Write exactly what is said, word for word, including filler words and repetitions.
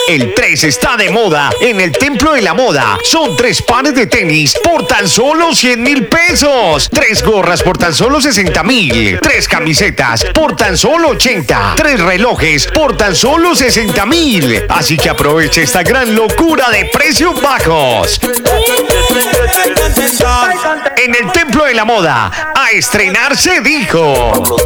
El tres está de moda en el Templo de la Moda. Son tres pares de tenis por tan solo cien mil pesos. Tres gorras por tan solo sesenta mil. Tres camisetas por tan solo ochenta. Tres relojes por tan solo sesenta mil. Así que aproveche esta gran locura de precios bajos. En el Templo de la Moda, a estrenarse dijo.